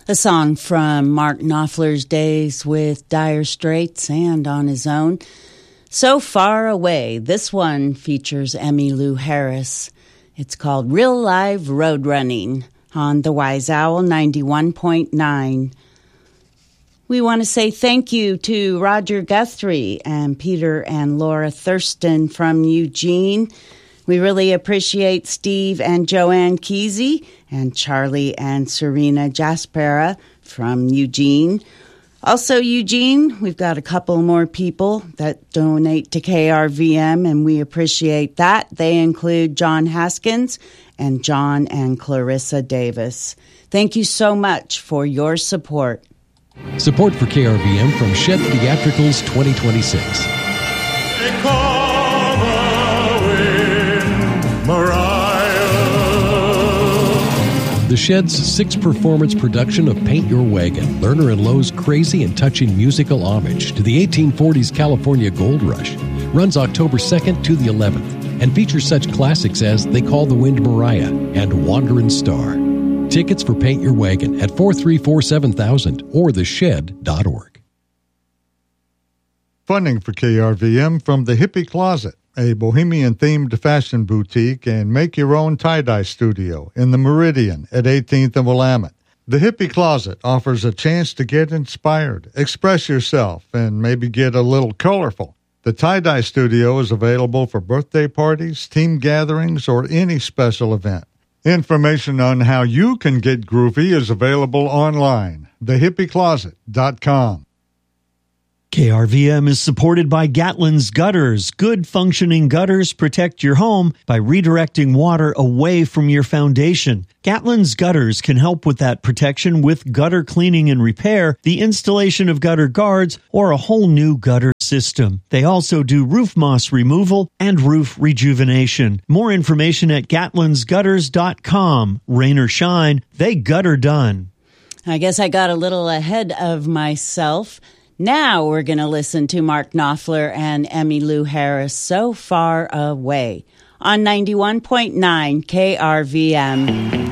A song from Mark Knopfler's days with Dire Straits and on his own. So Far Away. This one features Emmylou Harris. It's called Real Live Road Running on the Wise Owl 91.9. We want to say thank you to Roger Guthrie and Peter and Laura Thurston from Eugene. We really appreciate Steve and Joanne Kesey and Charlie and Serena Jaspera from Eugene. Also, Eugene, we've got a couple more people that donate to KRVM, and we appreciate that. They include John Haskins and John and Clarissa Davis. Thank you so much for your support. Support for KRVM from Shed Theatricals 2026. The Shed's 6-performance production of Paint Your Wagon, Lerner and Lowe's crazy and touching musical homage to the 1840s California Gold Rush, runs October 2nd to the 11th and features such classics as They Call the Wind Mariah and Wanderin' Star. Tickets for Paint Your Wagon at 434-7000 or theshed.org. Funding for KRVM from the Hippie Closet, a bohemian-themed fashion boutique and make-your-own tie-dye studio in the Meridian at 18th and Willamette. The Hippie Closet offers a chance to get inspired, express yourself, and maybe get a little colorful. The tie-dye studio is available for birthday parties, team gatherings, or any special event. Information on how you can get groovy is available online, thehippiecloset.com. KRVM is supported by Gatlin's Gutters. Good functioning gutters protect your home by redirecting water away from your foundation. Gatlin's Gutters can help with that protection with gutter cleaning and repair, the installation of gutter guards, or a whole new gutter system. They also do roof moss removal and roof rejuvenation. More information at gatlinsgutters.com. Rain or shine, they gutter done. I guess I got a little ahead of myself. Now we're going to listen to Mark Knopfler and Emmylou Harris, So Far Away, on 91.9 KRVM.